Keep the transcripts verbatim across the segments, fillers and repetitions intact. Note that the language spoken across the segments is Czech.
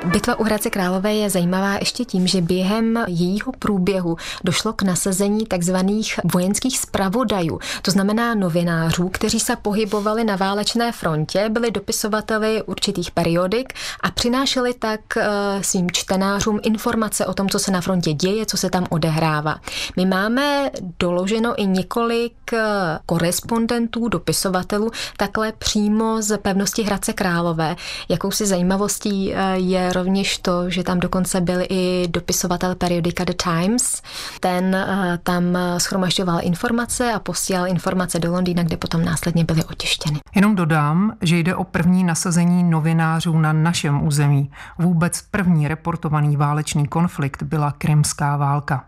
Bitva u Hradce Králové je zajímavá ještě tím, že během jejího průběhu došlo k nasazení takzvaných vojenských zpravodajů, to znamená novinářů, kteří se pohybovali na válečné frontě, byli dopisovateli určitých periodik a přinášeli tak svým čtenářům informace o tom, co se na frontě děje, co se tam odehrává. My máme doloženo i několik korespondentů, dopisovatelů, takhle přímo z pevnosti Hradce Králové. Jakousi zajímavostí je rovněž to, že tam dokonce byl i dopisovatel periodika The Times. Ten tam shromažďoval informace a posílal informace do Londýna, kde potom následně byly otištěny. Jenom dodám, že jde o první nasazení novinářů na našem území. Vůbec první reportovaný válečný konflikt byla Krymská válka.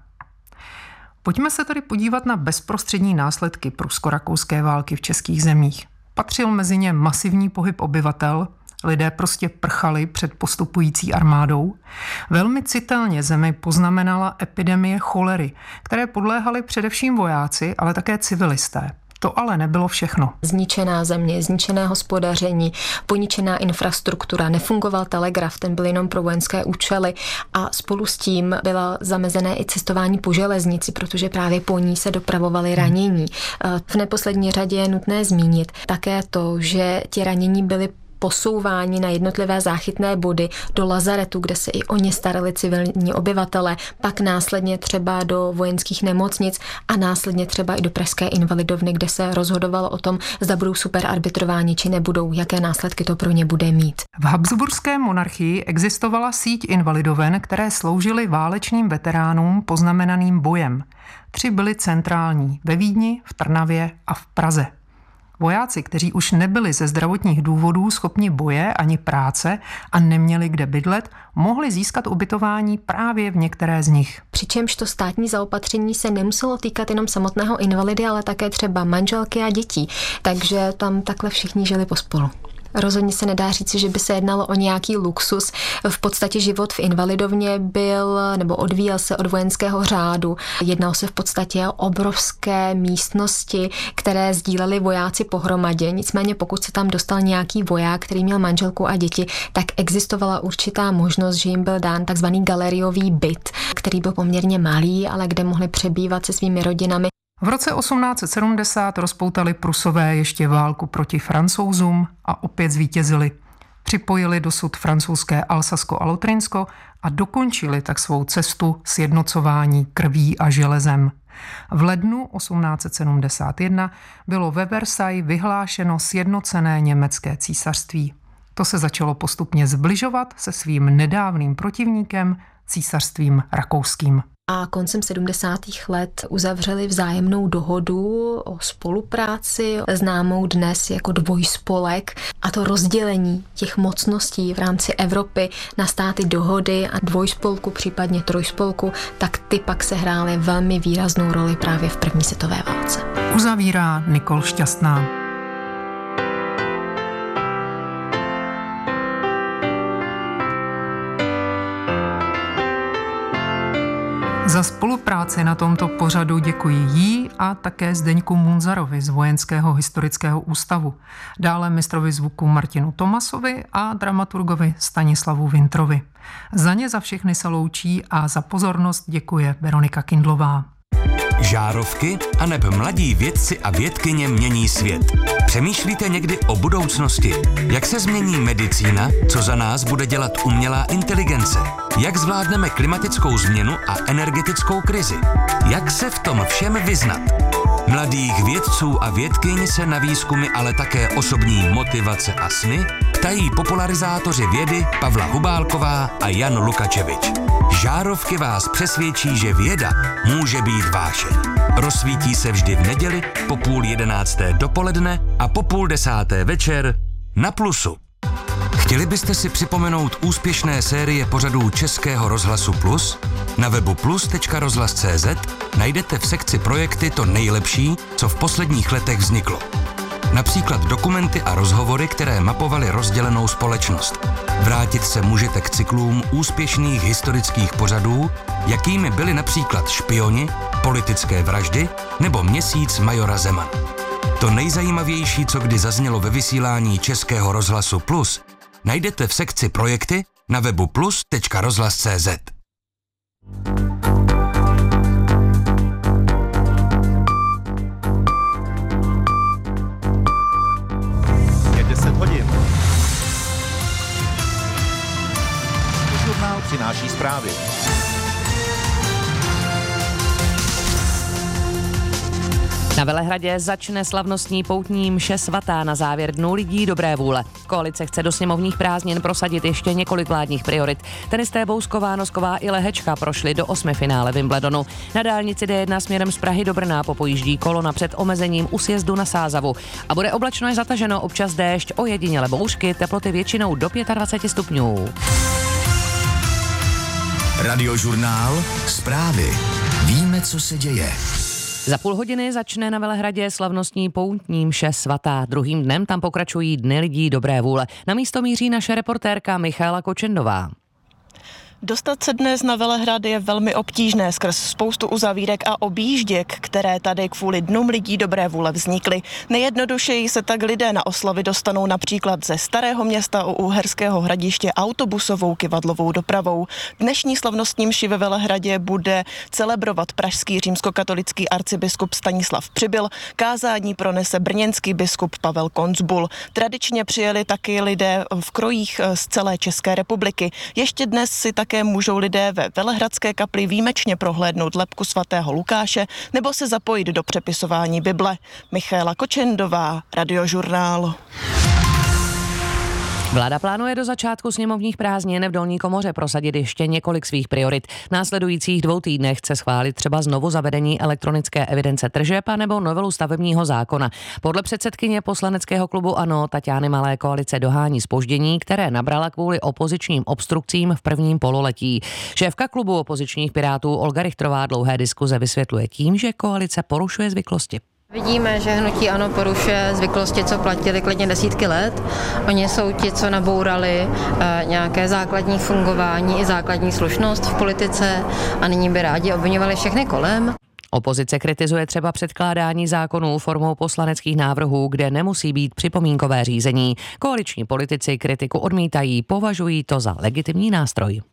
Pojďme se tedy podívat na bezprostřední následky prusko-rakouské války v českých zemích. Patřil mezi ně masivní pohyb obyvatel, lidé prostě prchali před postupující armádou. Velmi citelně zemi poznamenala epidemie cholery, které podléhali především vojáci, ale také civilisté. To ale nebylo všechno. Zničená země, zničené hospodaření, poničená infrastruktura, nefungoval telegraf, ten byl jenom pro vojenské účely a spolu s tím bylo zamezené i cestování po železnici, protože právě po ní se dopravovaly ranění. V neposlední řadě je nutné zmínit také to, že ti ranění byly posouvání na jednotlivé záchytné body do lazaretu, kde se i o ně starali civilní obyvatele, pak následně třeba do vojenských nemocnic a následně třeba i do pražské invalidovny, kde se rozhodovalo o tom, zda budou superarbitrováni či nebudou, jaké následky to pro ně bude mít. V habsburské monarchii existovala síť invalidoven, které sloužily válečným veteránům poznamenaným bojem. Tři byly centrální ve Vídni, v Trnavě a v Praze. Vojáci, kteří už nebyli ze zdravotních důvodů schopni boje ani práce a neměli kde bydlet, mohli získat ubytování právě v některé z nich. Přičemž to státní zaopatření se nemuselo týkat jenom samotného invalidy, ale také třeba manželky a dětí. Takže tam takhle všichni žili pospolu. Rozhodně se nedá říci, že by se jednalo o nějaký luxus. V podstatě život v invalidovně byl nebo odvíjel se od vojenského řádu. Jednalo se v podstatě o obrovské místnosti, které sdíleli vojáci pohromadě. Nicméně pokud se tam dostal nějaký voják, který měl manželku a děti, tak existovala určitá možnost, že jim byl dán takzvaný galeriový byt, který byl poměrně malý, ale kde mohli přebývat se svými rodinami. V roce osmnáct set sedmdesát rozpoutali Prusové ještě válku proti Francouzům a opět zvítězili. Připojili dosud francouzské Alsasko a Lotrinsko a dokončili tak svou cestu sjednocování krví a železem. V lednu osmnáct set sedmdesát jedna bylo ve Versailles vyhlášeno sjednocené německé císařství. To se začalo postupně zbližovat se svým nedávným protivníkem, císařstvím rakouským. A koncem sedmdesátých let uzavřeli vzájemnou dohodu o spolupráci, známou dnes jako dvojspolek, a to rozdělení těch mocností v rámci Evropy na státy dohody a dvojspolku, případně trojspolku, tak ty pak sehrály velmi výraznou roli právě v první světové válce. Uzavírá Nikol Šťastná. Za spolupráci na tomto pořadu děkuji jí a také Zdeňku Munzarovi z Vojenského historického ústavu, dále mistrovi zvuku Martinu Tomasovi a dramaturgovi Stanislavu Vintrovi. Za ně za všechny se loučí a za pozornost děkuje Veronika Kindlová. Žárovky aneb mladí vědci a vědkyně mění svět. Přemýšlíte někdy o budoucnosti? Jak se změní medicína? Co za nás bude dělat umělá inteligence? Jak zvládneme klimatickou změnu a energetickou krizi? Jak se v tom všem vyznat? Mladých vědců a vědkyň se na výzkumy, ale také osobní motivace a sny ptají popularizátoři vědy Pavla Hubálková a Jan Lukačevič. Žárovky vás přesvědčí, že věda může být vášeň. Rozsvítí se vždy v neděli po půl jedenácté dopoledne a po půl desáté večer na Plusu. Chtěli byste si připomenout úspěšné série pořadů Českého rozhlasu Plus? Na webu plus tečka rozhlas tečka cé zet najdete v sekci projekty to nejlepší, co v posledních letech vzniklo. Například dokumenty a rozhovory, které mapovaly rozdělenou společnost. Vrátit se můžete k cyklům úspěšných historických pořadů, jakými byly například Špioni, Politické vraždy nebo Měsíc majora Zeman. To nejzajímavější, co kdy zaznělo ve vysílání Českého rozhlasu Plus, najdete v sekci projekty na webu plus tečka rozhlas tečka cé zet. Je deset hodin. Žurnál přináší zprávy. Na Velehradě začne slavnostní poutní mše svatá na závěr Dnů lidí dobré vůle. Koalice chce do sněmovních prázdnin prosadit ještě několik vládních priorit. Tenisté Bousková, Nosková i Lehečka prošli do osmi finále Wimbledonu. Na dálnici D jedna směrem z Prahy do Brna popojíždí kolona před omezením u sjezdu na Sázavu. A bude oblačno i zataženo, občas déšť, ojediněle bouřky, teploty většinou do dvacet pět stupňů. Radiožurnál, zprávy. Víme, co se děje. Za půl hodiny začne na Velehradě slavnostní poutní mše svatá. Druhým dnem tam pokračují Dny lidí dobré vůle. Na místo míří naše reportérka Michaela Kočendová. Dostat se dnes na Velehrad je velmi obtížné skrz spoustu uzavírek a objížděk, které tady kvůli Dnům lidí dobré vůle vznikly. Nejjednodušeji se tak lidé na oslavy dostanou například ze Starého Města u Uherského Hradiště autobusovou kyvadlovou dopravou. Dnešní slavnostní mši ve Velehradě bude celebrovat pražský římskokatolický arcibiskup Stanislav Přibyl, kázání pronese brněnský biskup Pavel Koncbul. Tradičně přijeli taky lidé v krojích z celé České republiky. Ještě dnes si tak Také můžou lidé ve Velehradské kapli výjimečně prohlédnout lebku svatého Lukáše nebo se zapojit do přepisování Bible. Michaela Kočendová, Radiožurnál. Vláda plánuje do začátku sněmovních prázdnin v dolní komoře prosadit ještě několik svých priorit. V následujících dvou týdnech chce schválit třeba znovu zavedení elektronické evidence tržeb a nebo novelu stavebního zákona. Podle předsedkyně poslaneckého klubu ANO Taťány Malé koalice dohání zpoždění, které nabrala kvůli opozičním obstrukcím v prvním pololetí. Šéfka klubu opozičních Pirátů Olga Richtrová dlouhé diskuze vysvětluje tím, že koalice porušuje zvyklosti. Vidíme, že hnutí ANO porušuje zvyklosti, co platili klidně desítky let. Oni jsou ti, co nabourali e, nějaké základní fungování i základní slušnost v politice a nyní by rádi obviňovali všechny kolem. Opozice kritizuje třeba předkládání zákonů formou poslaneckých návrhů, kde nemusí být připomínkové řízení. Koaliční politici kritiku odmítají, považují to za legitimní nástroj.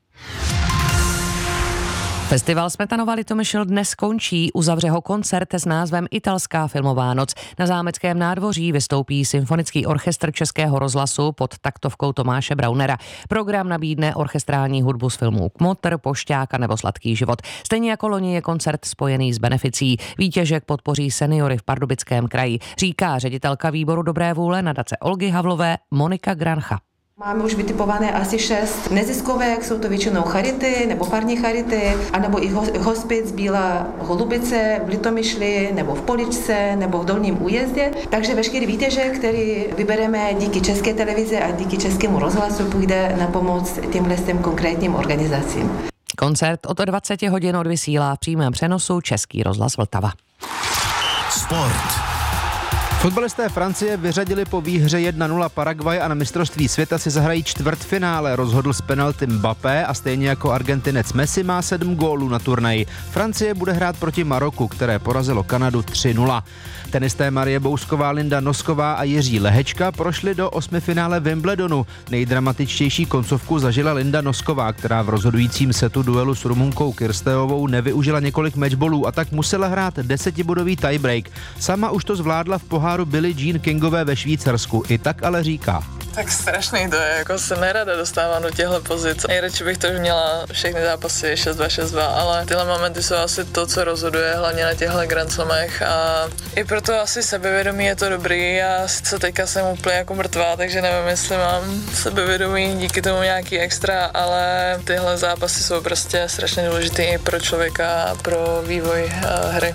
Festival Smetanova Litomyšl dnes končí, uzavře ho koncert s názvem Italská filmová noc. Na zámeckém nádvoří vystoupí symfonický orchestr Českého rozhlasu pod taktovkou Tomáše Braunera. Program nabídne orchestrální hudbu z filmů Kmotr, Pošťák nebo Sladký život. Stejně jako loni je koncert spojený s beneficí. Výtěžek podpoří seniory v Pardubickém kraji, říká ředitelka výboru dobré vůle nadace Olgy Havlové Monika Grancha. Máme už vytipované asi šest neziskové, jak jsou to většinou charity nebo farní charity, anebo i hospic Bílá Holubice v Litomyšli, nebo v Poličce, nebo v Dolním Újezdě. Takže veškerý výtěžek, který vybereme díky České televizi a díky Českému rozhlasu, půjde na pomoc těmhle těm konkrétním organizacím. Koncert od dvacet hodin odvysílá v přímém přenosu Český rozhlas Vltava. Sport. Fotbalisté Francie vyřadili po výhře jedna nula Paraguay a na mistrovství světa si zahrají čtvrtfinále. Rozhodl s penalty Mbappé a stejně jako Argentinec Messi má sedm gólů na turnaji. Francie bude hrát proti Maroku, které porazilo Kanadu tři nula. Tenisté Marie Bousková, Linda Nosková a Jiří Lehečka prošli do osmifinále Wimbledonu. Nejdramatičtější koncovku zažila Linda Nosková, která v rozhodujícím setu duelu s Rumunkou Kirsteovou nevyužila několik matchballů a tak musela hrát desetibodový tiebreak. Sama už to zvládla v poháru Billie Jean Kingové ve Švýcarsku. I tak ale říká. Tak strašný to je, jako se nerada dostávám do těchto pozic. Nejradši bych to už měla všechny zápasy šest dva šest dva, ale tyhle momenty jsou asi to, co rozhoduje, hlavně na těchto Grand Slamech a i proto asi sebevědomí je to dobrý. Já sice teďka jsem úplně jako mrtvá, takže nevím, jestli mám sebevědomí díky tomu nějaký extra, ale tyhle zápasy jsou prostě strašně důležitý i pro člověka a pro vývoj uh, hry.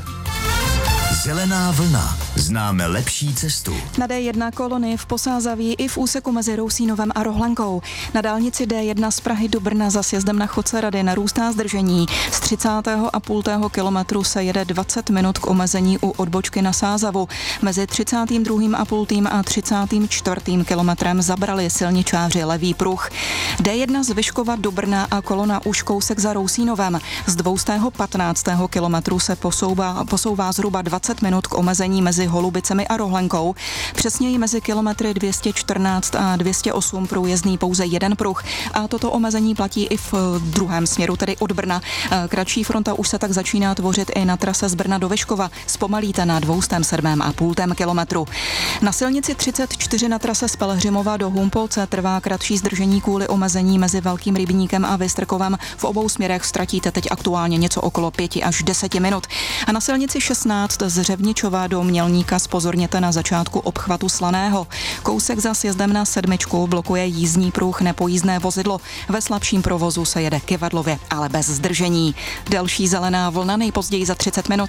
Zelená vlna. Známe lepší cestu. Na D jedna kolony v Posázaví i v úseku mezi Rousínovem a Rohlankou. Na dálnici D jedna z Prahy do Brna za sjezdem na Chodcerady narůstá zdržení. Z třicátého a půl kilometru se jede dvacet minut k omezení u odbočky na Sázavu. Mezi třicátým druhým a půl a třicátým čtvrtým kilometrem zabrali silničáři levý pruh. D jedna z Vyškova do Brna a kolona už kousek za Rousínovem. Z dvě stě patnáct kilometru se posouvá, posouvá zhruba dvacet minut k omezení mezi Holubicemi a Rohlenkou. Přesněji mezi kilometry dvě stě čtrnáct a dvě stě osm průjezdný pouze jeden pruh a toto omezení platí i v druhém směru, tedy od Brna. Kratší fronta už se tak začíná tvořit i na trase z Brna do Vyškova. Zpomalíte na dvě stě sedm a půl kilometru. Na silnici třicet čtyři na trase z Pelhřimova do Humpolce trvá kratší zdržení kvůli omezení mezi Velkým Rybníkem a Vystrkovem. V obou směrech ztratíte teď aktuálně něco okolo pěti až deseti minut. A na silnici šestnáct z Řevničova do Mělníka zpozorněte na začátku obchvatu Slaného. Kousek za sjezdem na sedmičku blokuje jízdní pruh nepojízdné vozidlo. Ve slabším provozu se jede Kyvadlově, ale bez zdržení. Delší zelená vlna nejpozději za třicet minut.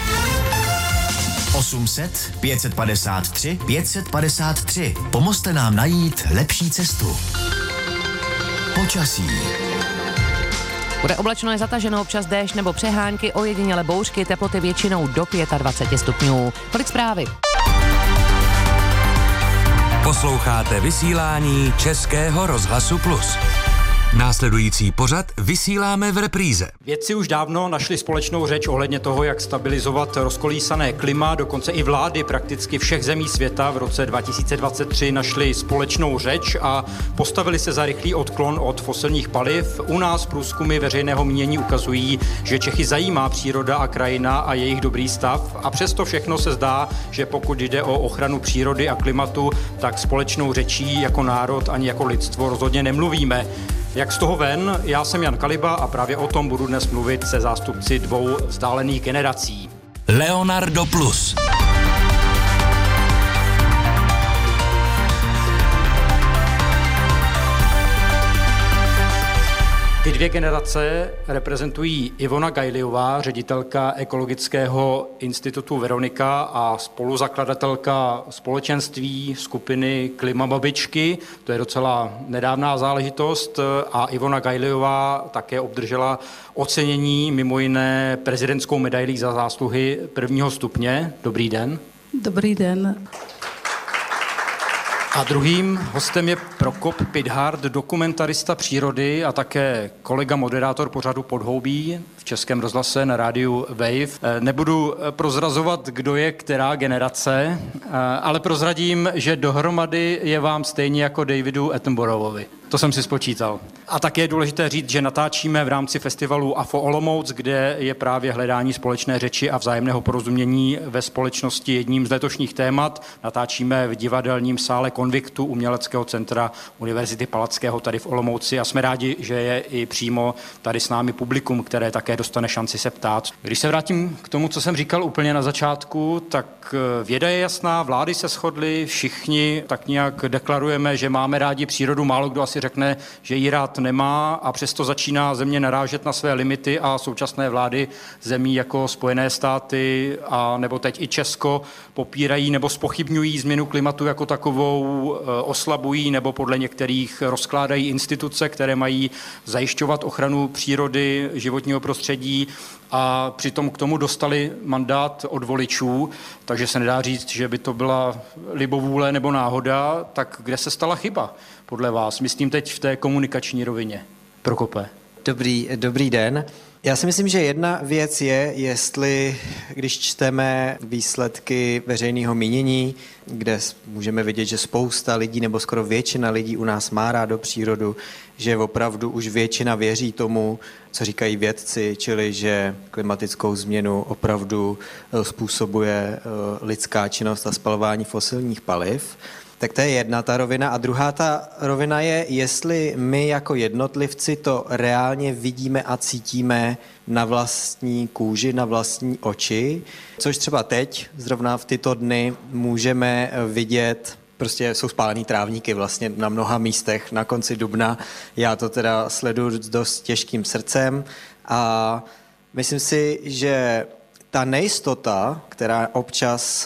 osm set, pět set padesát tři, pět set padesát tři. Pomozte nám najít lepší cestu. Počasí. Bude oblačno, je zataženo, občas déšť nebo přehánky, ojediněle bouřky, teploty většinou do dvacet pět stupňů. Tolik zprávy. Posloucháte vysílání Českého rozhlasu Plus. Následující pořad vysíláme v repríze. Vědci už dávno našli společnou řeč ohledně toho, jak stabilizovat rozkolísané klima, dokonce i vlády prakticky všech zemí světa v roce dva tisíce dvacet tři našli společnou řeč a postavili se za rychlý odklon od fosilních paliv. U nás průzkumy veřejného mínění ukazují, že Čechy zajímá příroda a krajina a jejich dobrý stav a přesto všechno se zdá, že pokud jde o ochranu přírody a klimatu, tak společnou řečí jako národ ani jako lidstvo rozhodně nemluvíme. Jak z toho ven? Já jsem Jan Kaliba a právě o tom budu dnes mluvit se zástupci dvou vzdálených generací. Leonardo Plus. Ty dvě generace reprezentují Ivona Gajliová, ředitelka Ekologického institutu Veronika a spoluzakladatelka společenství skupiny Klimababičky. To je docela nedávná záležitost a Ivona Gajliová také obdržela ocenění, mimo jiné prezidentskou medailí za zásluhy prvního stupně. Dobrý den. Dobrý den. A druhým hostem je Prokop Pithard, dokumentarista přírody a také kolega moderátor pořadu Podhoubí v Českém rozhlase na rádiu Wave. Nebudu prozrazovat, kdo je která generace, ale prozradím, že dohromady je vám stejně jako Davidu Attenboroughovi. To jsem si spočítal. A také je důležité říct, že natáčíme v rámci festivalu A F O Olomouc, kde je právě hledání společné řeči a vzájemného porozumění ve společnosti jedním z letošních témat. Natáčíme v divadelním sále Konviktu Uměleckého centra Univerzity Palackého tady v Olomouci a jsme rádi, že je i přímo tady s námi publikum, které také dostane šanci se ptát. Když se vrátím k tomu, co jsem říkal úplně na začátku, tak věda je jasná, vlády se shodly, všichni tak nějak deklarujeme, že máme rádi přírodu, málo kdo asi řekne, že ji rád nemá a přesto začíná země narážet na své limity a současné vlády zemí jako Spojené státy a nebo teď i Česko popírají nebo zpochybňují změnu klimatu jako takovou, oslabují nebo podle některých rozkládají instituce, které mají zajišťovat ochranu přírody, životního prostředí a přitom k tomu dostali mandát od voličů, takže se nedá říct, že by to byla libovůle nebo náhoda, tak kde se stala chyba podle vás? Myslím teď v té komunikační rovině. Prokope. Dobrý, dobrý den. Já si myslím, že jedna věc je, jestli, když čteme výsledky veřejného mínění, kde můžeme vidět, že spousta lidí nebo skoro většina lidí u nás má rádo přírodu, že opravdu už většina věří tomu, co říkají vědci, čili že klimatickou změnu opravdu způsobuje lidská činnost a spalování fosilních paliv. Tak to je jedna ta rovina. A druhá ta rovina je, jestli my jako jednotlivci to reálně vidíme a cítíme na vlastní kůži, na vlastní oči, což třeba teď, zrovna v tyto dny, můžeme vidět. Prostě jsou spálený trávníky vlastně na mnoha místech na konci dubna. Já to teda sleduju s dost těžkým srdcem a myslím si, že ta nejistota, která občas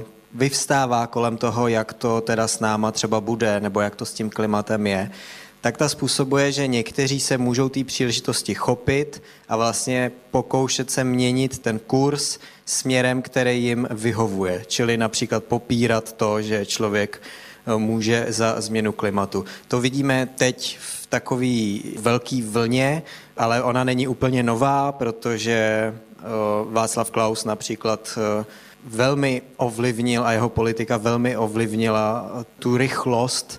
vyvstává kolem toho, jak to teda s náma třeba bude, nebo jak to s tím klimatem je, tak ta způsobuje, že někteří se můžou té příležitosti chopit a vlastně pokoušet se měnit ten kurz směrem, který jim vyhovuje. Čili například popírat to, že člověk může za změnu klimatu. To vidíme teď v takové velké vlně, ale ona není úplně nová, protože Václav Klaus například velmi ovlivnil a jeho politika velmi ovlivnila tu rychlost,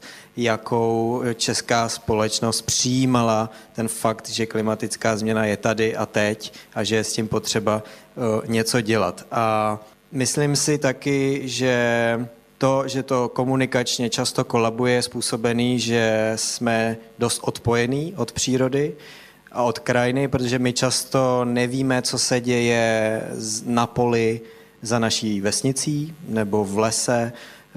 jakou česká společnost přijímala ten fakt, že klimatická změna je tady a teď a že je s tím potřeba uh, něco dělat. A myslím si taky, že to, že to komunikačně často kolabuje, je způsobený, že jsme dost odpojení od přírody a od krajiny, protože my často nevíme, co se děje na poli za naší vesnicí nebo v lese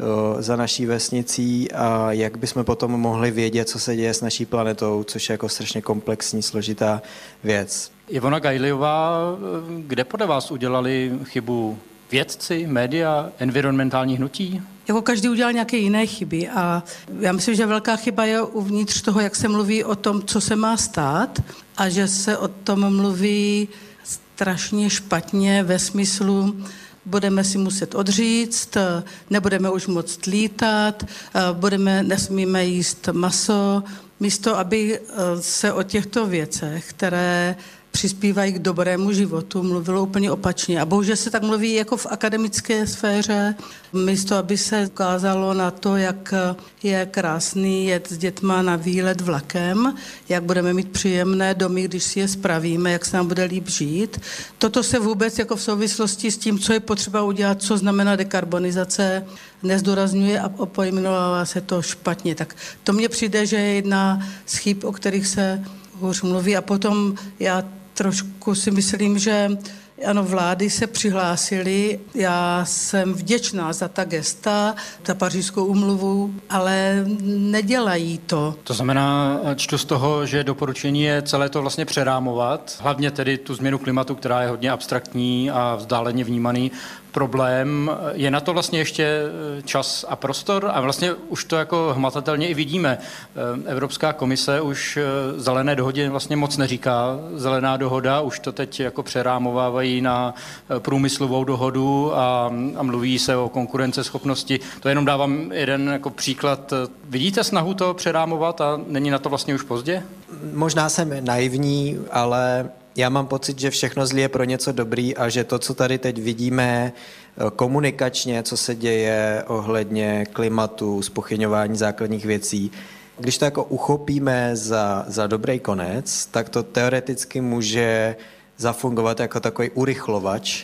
za naší vesnicí a jak bychom potom mohli vědět, co se děje s naší planetou, což je jako strašně komplexní, složitá věc. Ivona Gajliová, kde podle vás udělali chybu vědci, média, environmentální hnutí? Jako každý udělal nějaké jiné chyby a já myslím, že velká chyba je uvnitř toho, jak se mluví o tom, co se má stát a že se o tom mluví strašně špatně ve smyslu, budeme si muset odříct, nebudeme už moct lítat, budeme, nesmíme jíst maso, místo aby se o těchto věcech, které přispívají k dobrému životu, mluvilo úplně opačně. A bohužel se tak mluví jako v akademické sféře, místo aby se ukázalo na to, jak je krásný jet s dětma na výlet vlakem, jak budeme mít příjemné domy, když si je spravíme, jak se nám bude líp žít. Toto se vůbec jako v souvislosti s tím, co je potřeba udělat, co znamená dekarbonizace, nezdůrazňuje a pojmenovává se to špatně. Tak to mně přijde, že je jedna z chyb, o kterých se hůř mluví. A potom já trošku si myslím, že ano, vlády se přihlásily, já jsem vděčná za ta gesta, za Pařížskou úmluvu, ale nedělají to. To znamená, čtu z toho, že doporučení je celé to vlastně přerámovat, hlavně tedy tu změnu klimatu, která je hodně abstraktní a vzdáleně vnímaný problém. Je na to vlastně ještě čas a prostor a vlastně už to jako hmatatelně i vidíme. Evropská komise už zelené dohodě vlastně moc neříká zelená dohoda, už to teď jako přerámovávají na průmyslovou dohodu a, a mluví se o konkurenceschopnosti. To jenom dávám jeden jako příklad. Vidíte snahu to přerámovat a není na to vlastně už pozdě? Možná jsem naivní, ale já mám pocit, že všechno zlí je pro něco dobrý a že to, co tady teď vidíme komunikačně, co se děje ohledně klimatu, zpochybňování základních věcí, když to jako uchopíme za, za dobrý konec, tak to teoreticky může zafungovat jako takový urychlovač,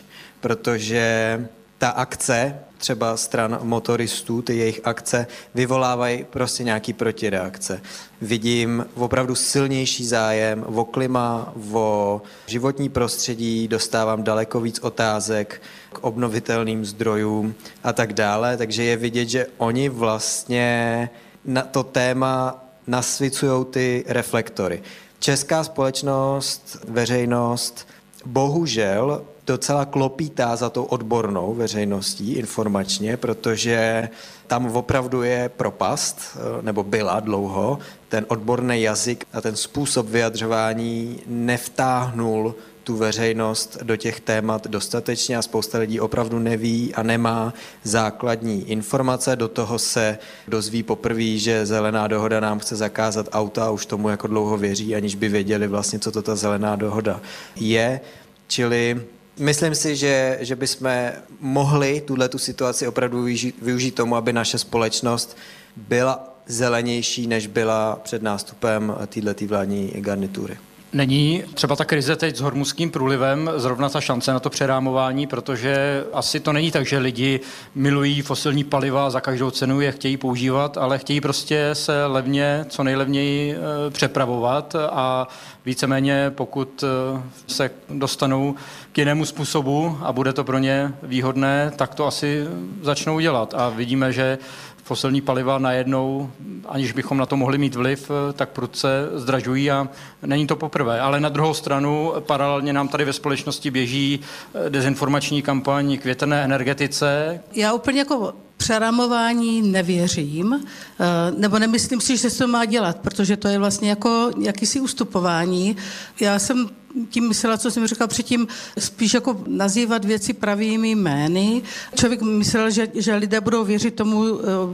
protože ta akce, třeba stran motoristů, ty jejich akce, vyvolávají prostě nějaký protireakce. Vidím opravdu silnější zájem o klima, o životní prostředí, dostávám daleko víc otázek k obnovitelným zdrojům a tak dále, takže je vidět, že oni vlastně na to téma nasvicujou ty reflektory. Česká společnost, veřejnost, bohužel docela klopítá za tou odbornou veřejností informačně, protože tam opravdu je propast, nebo byla dlouho, ten odborný jazyk a ten způsob vyjadřování nevtáhnul tu veřejnost do těch témat dostatečně a spousta lidí opravdu neví a nemá základní informace. Do toho se dozví poprvé, že zelená dohoda nám chce zakázat auta a už tomu jako dlouho věří, aniž by věděli vlastně, co to ta zelená dohoda je. Čili myslím si, že, že bychom mohli tuhletu situaci opravdu využít, využít tomu, aby naše společnost byla zelenější, než byla před nástupem této vládní garnitury. Není třeba ta krize teď s Hormuzským průlivem zrovna ta šance na to přerámování, protože asi to není tak, že lidi milují fosilní paliva, za každou cenu je chtějí používat, ale chtějí prostě se levně, co nejlevněji přepravovat a víceméně pokud se dostanou k jinému způsobu a bude to pro ně výhodné, tak to asi začnou dělat. A vidíme, že fosilní paliva najednou, aniž bychom na to mohli mít vliv, tak prudce zdražují a není to poprvé. Ale na druhou stranu paralelně nám tady ve společnosti běží dezinformační kampaň k větrné energetice. Já úplně jako přerámování nevěřím, nebo nemyslím si, že se to má dělat, protože to je vlastně jako jakýsi ustupování. Já jsem tím myslela, co jsem říkal předtím, spíš jako nazývat věci pravými jmény. Člověk myslel, že, že lidé budou věřit tomu,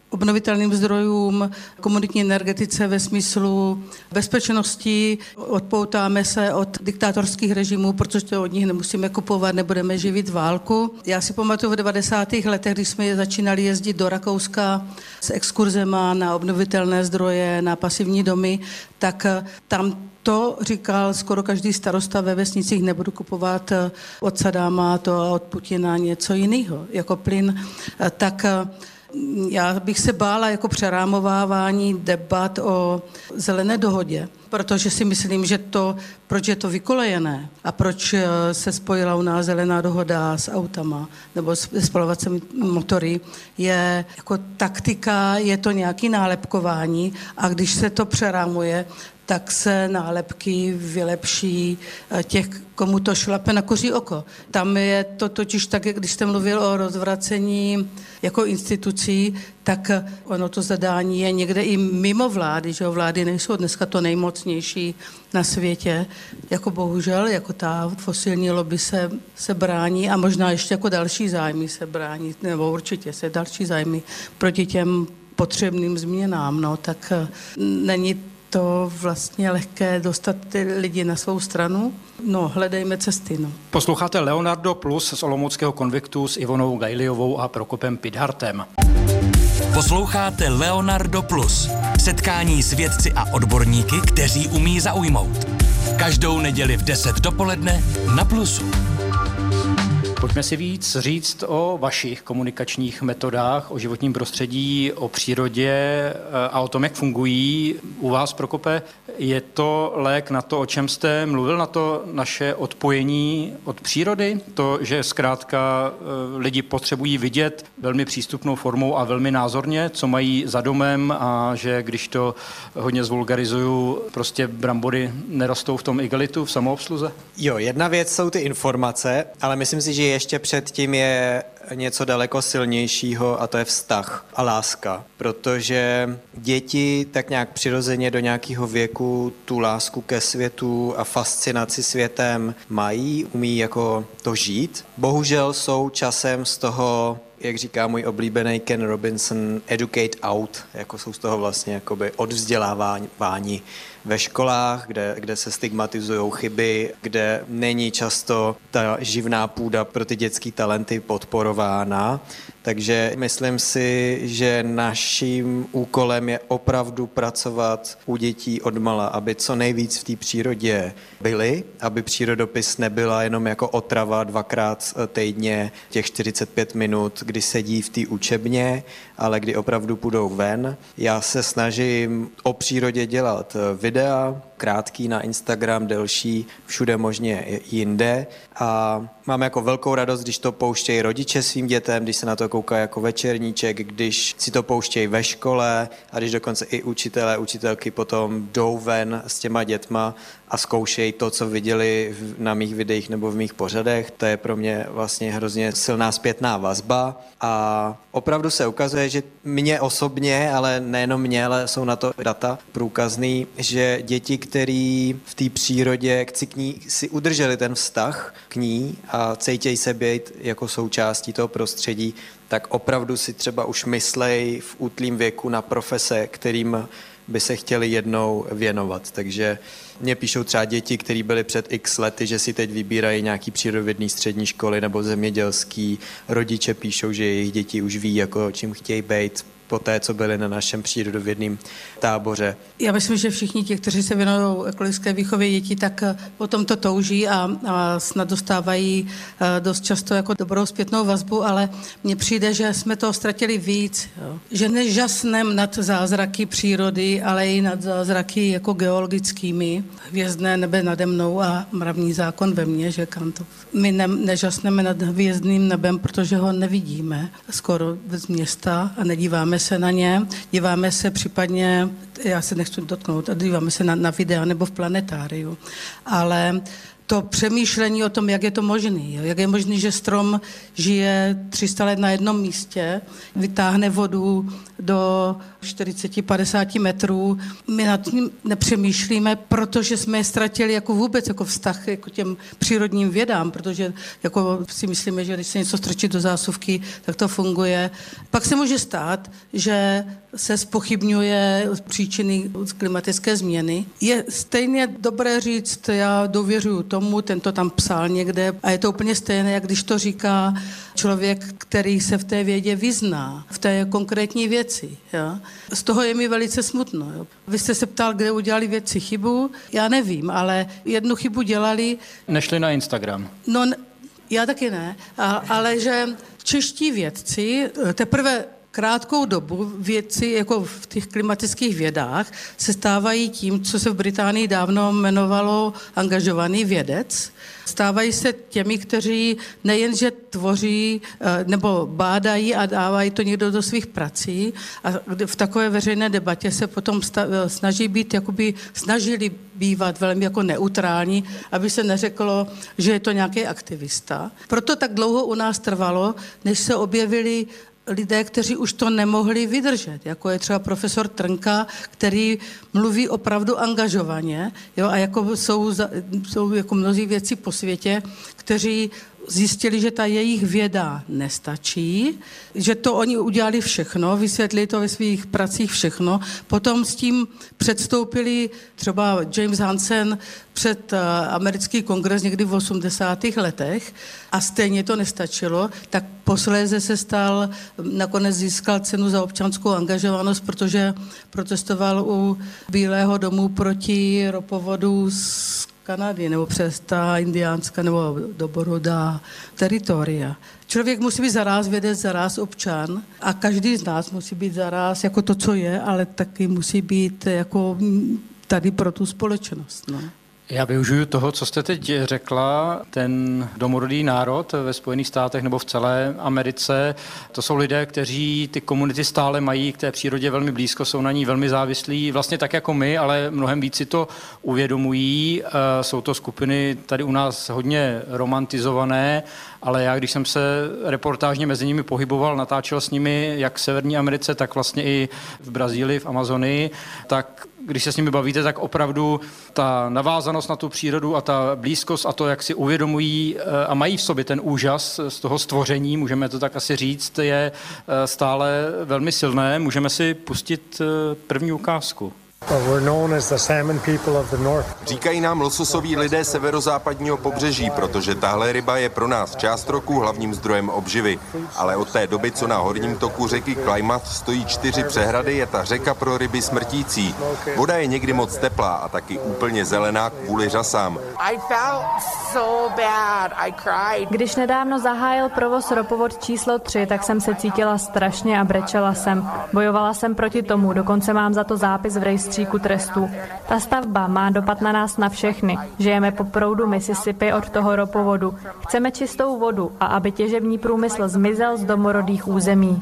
obnovitelným zdrojům, komunitní energetice ve smyslu bezpečnosti, odpoutáme se od diktátorských režimů, protože to od nich nemusíme kupovat, nebudeme živit válku. Já si pamatuju v devadesátých letech, když jsme začínali jezdit do Rakouska s exkurzema na obnovitelné zdroje, na pasivní domy, tak tam to říkal skoro každý starosta ve vesnicích, nebudu kupovat od Sadáma to a od Putina něco jiného, jako plyn. Tak já bych se bála jako přerámovávání debat o zelené dohodě, protože si myslím, že to, proč je to vykolejené a proč se spojila u nás zelená dohoda s autama nebo s spalovacími motory, je jako taktika, je to nějaký nálepkování a když se to přerámuje, tak se nálepky vylepší těch, komu to šlape na kuří oko. Tam je to totiž tak, když jste mluvil o rozvracení jako institucí, tak ono to zadání je někde i mimo vlády, že jo, vlády nejsou dneska to nejmocnější na světě, jako bohužel, jako ta fosilní lobby se, se brání a možná ještě jako další zájmy se brání, nebo určitě se další zájmy proti těm potřebným změnám, no, tak není to vlastně lehké dostat ty lidi na svou stranu. No, hledejme cesty, no. Posloucháte Leonardo Plus z Olomouckého konviktu s Ivonou Gajliovou a Prokopem Pidhartem. Posloucháte Leonardo Plus. Setkání s vědci a odborníky, kteří umí zaujmout. Každou neděli v deset dopoledne na Plusu. Pojďme si víc říct o vašich komunikačních metodách, o životním prostředí, o přírodě a o tom, jak fungují u vás, Prokope. Je to lék na to, o čem jste mluvil, na to naše odpojení od přírody? To, že zkrátka lidi potřebují vidět velmi přístupnou formou a velmi názorně, co mají za domem a že když to hodně zvulgarizuju, prostě brambory nerostou v tom igelitu, v samoobsluze? Jo, jedna věc jsou ty informace, ale myslím si, že ještě předtím je něco daleko silnějšího a to je vztah a láska, protože děti tak nějak přirozeně do nějakého věku tu lásku ke světu a fascinaci světem mají, umí jako to žít. Bohužel jsou časem z toho, jak říká můj oblíbený Ken Robinson, educate out, jako jsou z toho vlastně jakoby odvzdělávání ve školách, kde, kde se stigmatizují chyby, kde není často ta živná půda pro ty dětské talenty podporována. Takže myslím si, že naším úkolem je opravdu pracovat u dětí odmala, aby co nejvíc v té přírodě byli, aby přírodopis nebyla jenom jako otrava dvakrát týdně těch čtyřicet pět minut, kdy sedí v té učebně, ale kdy opravdu půjdou ven. Já se snažím o přírodě dělat videa, krátký na Instagram, delší, všude možně jinde a mám jako velkou radost, když to pouštějí rodiče svým dětem, když se na to koukají jako večerníček, když si to pouštějí ve škole a když dokonce i učitelé, učitelky potom jdou ven s těma dětma a zkoušejí to, co viděli na mých videích nebo v mých pořadech. To je pro mě vlastně hrozně silná zpětná vazba a opravdu se ukazuje, že mě osobně, ale nejenom mě, ale jsou na to data průkazný, že děti, který v té přírodě k ní si udrželi ten vztah k ní a cítějí se být jako součástí toho prostředí, tak opravdu si třeba už myslej v útlým věku na profese, kterým by se chtěli jednou věnovat. Takže mě píšou třeba děti, které byly před x lety, že si teď vybírají nějaký přírodovědný střední školy nebo zemědělský. Rodiče píšou, že jejich děti už ví, jako čím chtějí být po té, co byli na našem přírodovědném táboře. Já myslím, že všichni ti, kteří se věnují ekologické výchově dětí, tak potom to touží a, a snad dostávají dost často jako dobrou zpětnou vazbu, ale mně přijde, že jsme toho ztratili víc. Jo. Že nežasnem nad zázraky přírody, ale i nad zázraky jako geologickými. Hvězdné nebe nade mnou a mravní zákon ve mně, že Kantov. My ne, nežasneme nad hvězdným nebem, protože ho nevidíme skoro z města a nedíváme se na ně, díváme se případně, já se nechci dotknout, díváme se na, na videa nebo v planetáriu, ale to přemýšlení o tom, jak je to možné. Jak je možné, že strom žije tři sta let na jednom místě, vytáhne vodu do čtyřicet padesát metrů. My nad tím nepřemýšlíme, protože jsme je ztratili jako vůbec jako vztah jako těm přírodním vědám, protože jako si myslíme, že když se něco strčí do zásuvky, tak to funguje. Pak se může stát, že se zpochybňuje příčiny klimatické změny. Je stejně dobré říct, já důvěřuji tomu, ten to tam psal někde a je to úplně stejné, jak když to říká člověk, který se v té vědě vyzná, v té konkrétní věci. Ja? Z toho je mi velice smutno. Jo? Vy jste se ptal, kde udělali vědci chybu. Já nevím, ale jednu chybu dělali. Nešli na Instagram. No, já taky ne, a, ale že čeští vědci teprve krátkou dobu vědci jako v těch klimatických vědách se stávají tím, co se v Británii dávno jmenovalo angažovaný vědec. Stávají se těmi, kteří nejenže tvoří nebo bádají a dávají to někdo do svých prací a v takové veřejné debatě se potom snaží být, jakoby snažili bývat velmi jako neutrální, aby se neřeklo, že je to nějaký aktivista. Proto tak dlouho u nás trvalo, než se objevili lidé, kteří už to nemohli vydržet, jako je třeba profesor Trnka, který mluví opravdu angažovaně, jo, a jako jsou, jsou jako mnozí vědci po světě, kteří zjistili, že ta jejich věda nestačí, že to oni udělali všechno, vysvětlili to ve svých pracích všechno, potom s tím předstoupili třeba James Hansen před americký kongres někdy v osmdesátých letech a stejně to nestačilo, tak posléze se stal, nakonec získal cenu za občanskou angažovanost, protože protestoval u Bílého domu proti ropovodu z Kanady nebo přes ta indiánská nebo doborodá teritoria. Člověk musí být zaráz vědec, zaráz občan a každý z nás musí být zaráz jako to, co je, ale taky musí být jako tady pro tu společnost. No. Já využiju toho, co jste teď řekla, ten domorodý národ ve Spojených státech nebo v celé Americe, to jsou lidé, kteří ty komunity stále mají k té přírodě velmi blízko, jsou na ní velmi závislí, vlastně tak jako my, ale mnohem víc si to uvědomují. Jsou to skupiny tady u nás hodně romantizované, ale já, když jsem se reportážně mezi nimi pohyboval, natáčel s nimi jak v Severní Americe, tak vlastně i v Brazílii, v Amazonii, tak když se s nimi bavíte, tak opravdu ta navázanost na tu přírodu a ta blízkost a to, jak si uvědomují a mají v sobě ten úžas z toho stvoření, můžeme to tak asi říct, je stále velmi silné. Můžeme si pustit první ukázku. Říkají nám lososoví lidé severozápadního pobřeží, protože tahle ryba je pro nás část roku hlavním zdrojem obživy. Ale od té doby, co na horním toku řeky Klamath stojí čtyři přehrady, je ta řeka pro ryby smrtící. Voda je někdy moc teplá a taky úplně zelená kvůli řasám. Když nedávno zahájil provoz ropovod číslo tři, tak jsem se cítila strašně a brečela jsem. Bojovala jsem proti tomu, dokonce mám za to zápis v rejstříku trestů. Ta stavba má dopad na nás na všechny. Žijeme po proudu Mississippi od toho ropovodu. Chceme čistou vodu a aby těžební průmysl zmizel z domorodých území.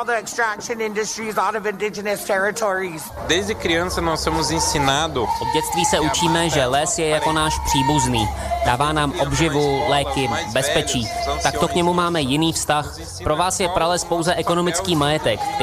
Od dětství se učíme, že les je jako náš příbuzný. Dává nám obživu, léky, bezpečí. Tak to k němu máme jiný vztah. Pro vás je prales pouze ekonomický majetek,